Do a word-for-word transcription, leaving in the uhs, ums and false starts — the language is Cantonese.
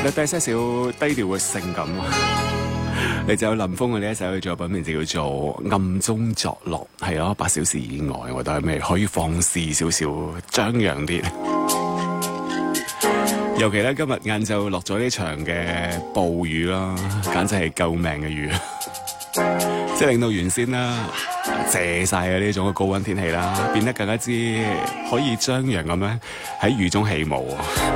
你帶些少低調嘅性感啊！你就有林峰嘅呢一首嘅作品名字叫做《暗中作樂》，係咯，八小時以外，我覺得係咪可以放肆少少，張揚啲？尤其咧，今日晏晝落咗呢場嘅暴雨啦，簡直係救命嘅雨，即係令到原先啦謝晒嘅呢種嘅高溫天氣啦，變得更加之可以張揚咁樣喺雨中起舞。